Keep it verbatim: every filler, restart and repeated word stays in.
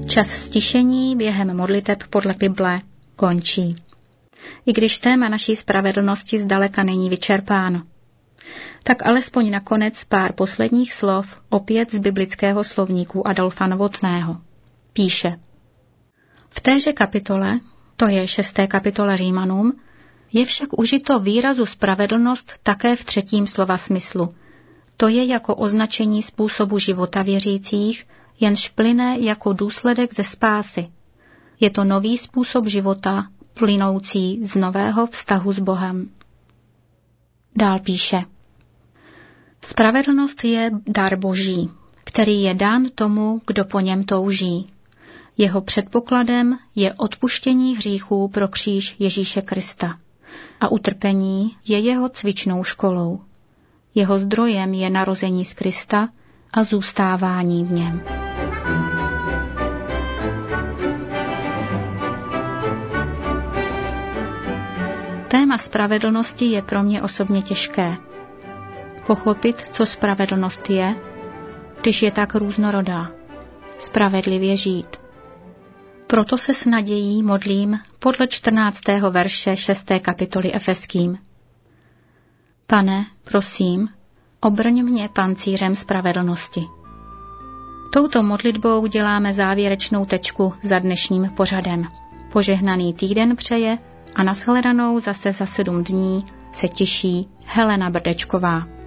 Čas stišení během modliteb podle Bible končí. I když téma naší spravedlnosti zdaleka není vyčerpáno. Tak alespoň nakonec pár posledních slov opět z biblického slovníku Adolfa Novotného. Píše: V téže kapitole, to je šesté kapitole Římanům, je však užito výrazu spravedlnost také v třetím slova smyslu. To je jako označení způsobu života věřících, jenž plyne jako důsledek ze spásy. Je to nový způsob života, plynoucí z nového vztahu s Bohem. Dál píše: Spravedlnost je dar Boží, který je dán tomu, kdo po něm touží. Jeho předpokladem je odpuštění hříchů pro kříž Ježíše Krista a utrpení je jeho cvičnou školou. Jeho zdrojem je narození z Krista a zůstávání v něm. Téma spravedlnosti je pro mě osobně těžké. Pochopit, co spravedlnost je, když je tak různorodá. Spravedlivě žít. Proto se s nadějí modlím podle čtrnáctého verše šesté kapitoly Efeským. Pane, prosím, obrň mě pancířem spravedlnosti. Touto modlitbou děláme závěrečnou tečku za dnešním pořadem. Požehnaný týden přeje a nashledanou zase za sedm dní se těší Helena Brdečková.